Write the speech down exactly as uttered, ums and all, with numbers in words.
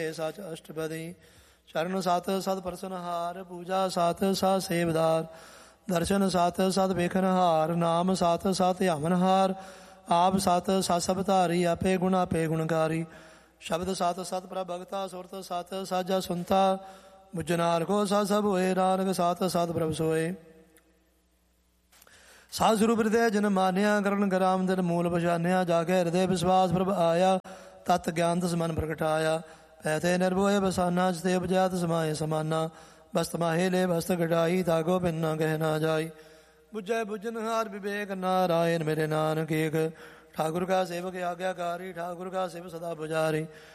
ਸਚ ਅਸ਼ਟਪਦੀ। ਚਰਨ ਸਤ ਸਤ ਪ੍ਰਸਨਹਾਰ, ਪੂਜਾ ਸਤ ਸਤ ਸੇਵਦਾਰ। ਦਰਸ਼ਨ ਸਤ ਸਤ ਵੇਖਨਹਾਰ, ਨਾਮ ਸਤ ਸਤ ਹਮਨਹਾਰ। ਆਪ ਸਤ ਸਤ ਸਭ ਧਾਰੀ, ਆਪੇ ਗੁਣ ਆਪੇ ਗੁਣਕਾਰੀ। ਸ਼ਬਦ ਸਤ ਸਤ ਪ੍ਰਭ ਭਗਤਾ, ਸੁਰਤ ਸਤ ਸਾਜਾ ਸੁਨਤਾ। ਬੁਝਨਾਰ ਕੋ ਸਤ ਸਭ ਹੋਏ, ਨਾਨਕ ਸਤ ਸਤ ਪ੍ਰਭ ਸੋਏ। ਸਾਧ ਸਰੂਪ ਹਿਰਦੈ ਜਨ ਮਾਨਿਆ, ਕਰਨ ਗਰਾਮ ਦਿਨ ਮੂਲ ਪਛਾਨਿਆ। ਜਾ ਕੇ ਹਿਰਦੈ ਵਿਸ਼ਵਾਸ ਪ੍ਰਭ ਆਇਆ, ਤਤ ਗਿਆਨ ਤਸ ਮਨ ਪ੍ਰਗਟਾਇਆ। ਪੈਥੇ ਨਿਰਭੋਏ ਬਸਾਨਾ, ਜਿਤੇ ਉਪਜਿਆ ਤਿਸ ਮਾਹੇ ਸਮਾਨਾ। ਬਸਤ ਮਾਹੇ ਲੈ ਬਸਤ ਗਟਾਈ, ਤਾਗੋ ਬਿਨ ਨਾ ਕਹਿ ਨਾ ਜਾਈ। ਬੁਝੈ ਬੁਝਨਹਾਰ ਵਿਵੇਕ ਨਾਰਾਇਣ, ਮੇਰੇ ਨਾਨਕ ਏਕ। ठाकुर का सेवक आज्ञाकारी, ठाकुर का सेव सदा पुजारी।